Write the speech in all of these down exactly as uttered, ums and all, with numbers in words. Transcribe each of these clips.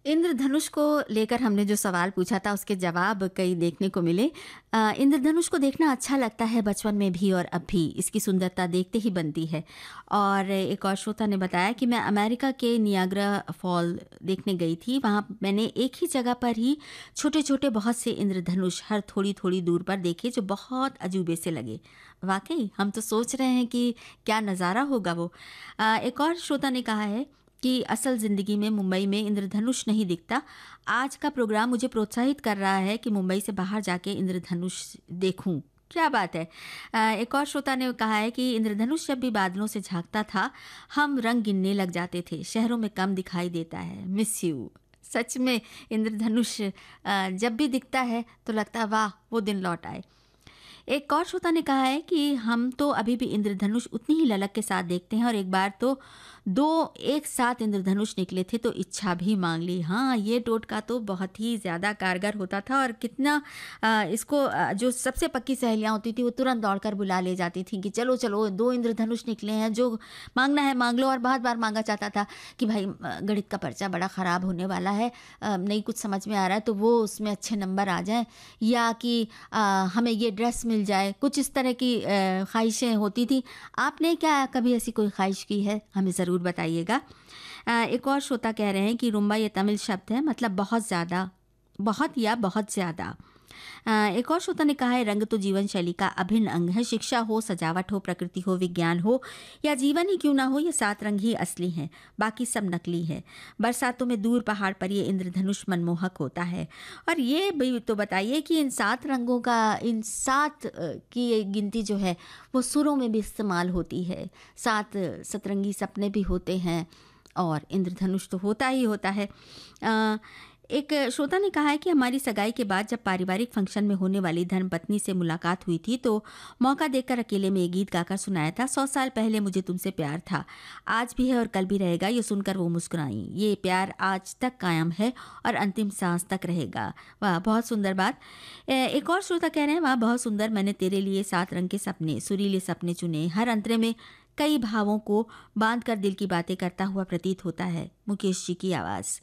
इंद्रधनुष को लेकर हमने जो सवाल पूछा था उसके जवाब कई देखने को मिले। अ, इंद्रधनुष को देखना अच्छा लगता है बचपन में भी और अब भी, इसकी सुंदरता देखते ही बनती है। और एक और श्रोता ने बताया कि मैं अमेरिका के नियाग्रा फॉल देखने गई थी। वहाँ मैंने एक ही जगह पर ही छोटे छोटे बहुत से इंद्रधनुष हर थोड़ी थोड़ी दूर पर देखे जो बहुत अजूबे से लगे। वाकई हम तो सोच रहे हैं कि क्या नज़ारा होगा वो। अ, एक और श्रोता ने कहा है कि असल ज़िंदगी में मुंबई में इंद्रधनुष नहीं दिखता। आज का प्रोग्राम मुझे प्रोत्साहित कर रहा है कि मुंबई से बाहर जाके इंद्रधनुष देखूं। क्या बात है। अ, एक और श्रोता ने कहा है कि इंद्रधनुष जब भी बादलों से झांकता था हम रंग गिनने लग जाते थे, शहरों में कम दिखाई देता है, मिस यू। सच में इंद्रधनुष अ, जब भी दिखता है तो लगता है वाह वो दिन लौट आए। एक और श्रोता ने कहा है कि हम तो अभी भी इंद्रधनुष उतनी ही ललक के साथ देखते हैं और एक बार तो दो एक साथ इंद्रधनुष निकले थे तो इच्छा भी मांग ली। हाँ, ये टोटका तो बहुत ही ज़्यादा कारगर होता था और कितना अ, इसको अ, जो सबसे पक्की सहेलियाँ होती थी वो तुरंत दौड़कर बुला ले जाती थी कि चलो चलो दो इंद्रधनुष निकले हैं, जो मांगना है मांग लो। और बहुत बार मांगा जाता था कि भाई अ, गणित का पर्चा बड़ा ख़राब होने वाला है, अ, नहीं कुछ समझ में आ रहा है तो वो उसमें अच्छे नंबर आ जाएं, या कि अ, हमें ये ड्रेस मिल जाए। कुछ इस तरह की अ, ख्वाहिशें होती थी। आपने क्या कभी ऐसी कोई ख्वाहिश की है? हमें ज़रूर बताइएगा। अ, एक और श्रोता कह रहे हैं कि रुम्बा ये तमिल शब्द है, मतलब बहुत ज़्यादा, बहुत या बहुत ज़्यादा। अ, एक और श्रोता ने कहा है रंग तो जीवन शैली का अभिन्न अंग है। शिक्षा हो, सजावट हो, प्रकृति हो, विज्ञान हो या जीवन ही क्यों ना हो, ये सात रंग ही असली हैं, बाकी सब नकली है। बरसातों में दूर पहाड़ पर ये इंद्रधनुष मनमोहक होता है। और ये भी तो बताइए कि इन सात रंगों का, इन सात अ, की ये गिनती जो है वो सुरों में भी इस्तेमाल होती है। सात सतरंगी सपने भी होते हैं और इंद्रधनुष तो होता ही होता है। अ, एक श्रोता ने कहा है कि हमारी सगाई के बाद जब पारिवारिक फंक्शन में होने वाली धर्मपत्नी से मुलाकात हुई थी तो मौका देखकर अकेले में ये गीत गाकर सुनाया था, सौ साल पहले मुझे तुमसे प्यार था, आज भी है और कल भी रहेगा। ये सुनकर वो मुस्कुराई, ये प्यार आज तक कायम है और अंतिम सांस तक रहेगा। वाह, बहुत सुंदर बात। ए- एक और श्रोता कह रहे हैं वाह बहुत सुंदर, मैंने तेरे लिए सात रंग के सपने, सुरीले सपने चुने, हर अंतरे में कई भावों को बांध कर दिल की बातें करता हुआ प्रतीत होता है। मुकेश जी की आवाज़।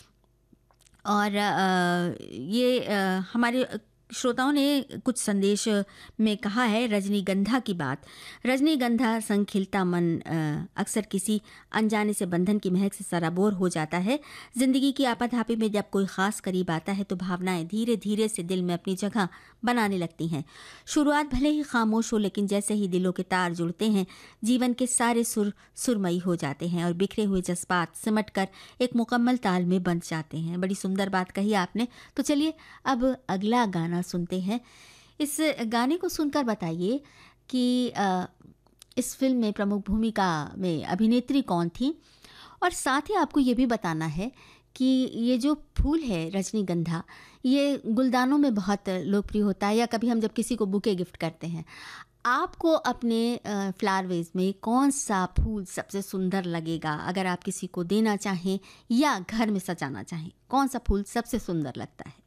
और अ, ये अ, हमारे श्रोताओं ने कुछ संदेश में कहा है रजनीगंधा की बात। रजनीगंधा संग खिलता मन अ, अक्सर किसी अनजाने से बंधन की महक से सराबोर हो जाता है। ज़िंदगी की आपाधापी में जब कोई ख़ास करीब आता है तो भावनाएं धीरे धीरे से दिल में अपनी जगह बनाने लगती हैं। शुरुआत भले ही खामोश हो, लेकिन जैसे ही दिलों के तार जुड़ते हैं जीवन के सारे सुर सुरमई हो जाते हैं और बिखरे हुए जज्बात सिमट कर एक मुकम्मल ताल में बंध जाते हैं। बड़ी सुंदर बात कही आपने। तो चलिए अब अगला गाना सुनते हैं। इस गाने को सुनकर बताइए कि अ, इस फिल्म में प्रमुख भूमिका में अभिनेत्री कौन थी, और साथ ही आपको ये भी बताना है कि ये जो फूल है रजनीगंधा, ये गुलदानों में बहुत लोकप्रिय होता है, या कभी हम जब किसी को बुके गिफ्ट करते हैं, आपको अपने फ्लावर वेज में कौन सा फूल सबसे सुंदर लगेगा? अगर आप किसी को देना चाहें या घर में सजाना चाहें, कौन सा फूल सबसे सुंदर लगता है?